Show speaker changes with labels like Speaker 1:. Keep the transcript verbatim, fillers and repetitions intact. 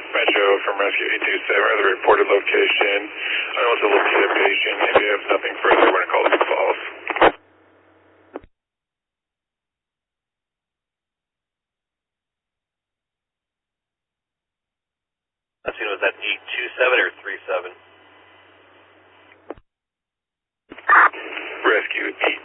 Speaker 1: Metro from Rescue eight two seven, or the reported location. I want to locate a patient. If you have nothing further, we're going to call it false.
Speaker 2: That's, you know, was that eight two seven or three seven?
Speaker 1: Rescue eight